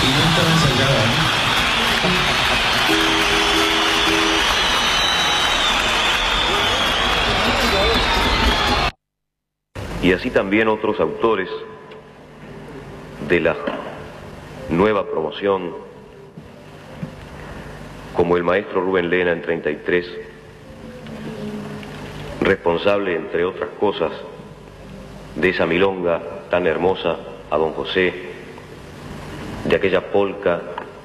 Y no estaba ensayada, ¿no? Y así también otros autores de la nueva promoción, como el maestro Rubén Lena en 33, responsable, entre otras cosas, de esa milonga tan hermosa a don José, de aquella polca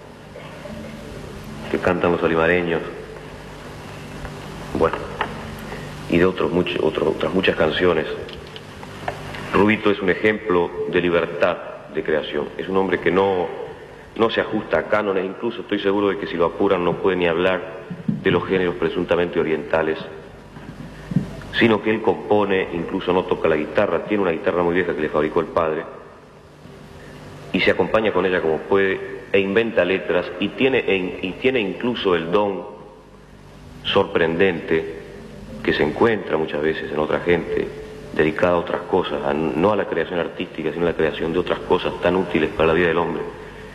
que cantan los olimareños, bueno, y de otras muchas canciones. Rubito es un ejemplo de libertad de creación. Es un hombre que no se ajusta a cánones, incluso estoy seguro de que si lo apuran no puede ni hablar de los géneros presuntamente orientales, sino que él compone, incluso no toca la guitarra, tiene una guitarra muy vieja que le fabricó el padre, y se acompaña con ella como puede, e inventa letras, y tiene incluso el don sorprendente que se encuentra muchas veces en otra gente, dedicada a otras cosas, no a la creación artística, sino a la creación de otras cosas tan útiles para la vida del hombre,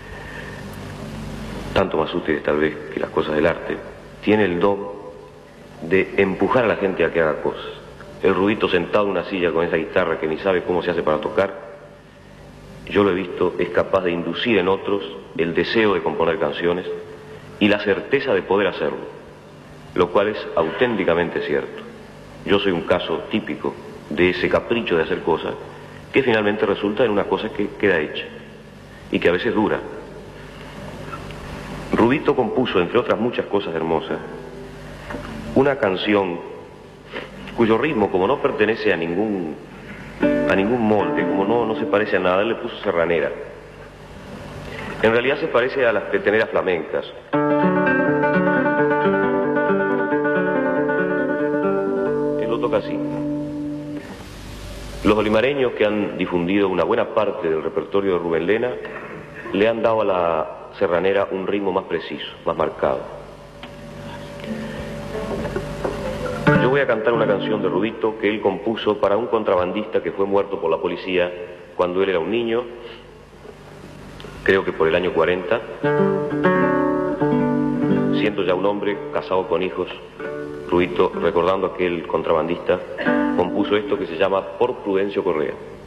tanto más útiles tal vez que las cosas del arte. Tiene el don de empujar a la gente a que haga cosas. El Rubito sentado en una silla con esa guitarra que ni sabe cómo se hace para tocar, yo lo he visto, es capaz de inducir en otros el deseo de componer canciones y la certeza de poder hacerlo, lo cual es auténticamente cierto. Yo soy un caso típico de ese capricho de hacer cosas que finalmente resulta en una cosa que queda hecha y que a veces dura. Rubito compuso, entre otras muchas cosas hermosas, una canción cuyo ritmo, como no pertenece a ningún molde, como no se parece a nada, él le puso serranera. En realidad se parece a las peteneras flamencas. Él lo toca así. Los olimareños, que han difundido una buena parte del repertorio de Rubén Lena, le han dado a la serranera un ritmo más preciso, más marcado. Yo voy a cantar una canción de Rubito que él compuso para un contrabandista que fue muerto por la policía cuando él era un niño, creo que por el año 40, siendo ya un hombre casado con hijos. Rubito, recordando a aquel contrabandista, compuso esto que se llama Por Prudencio Correa.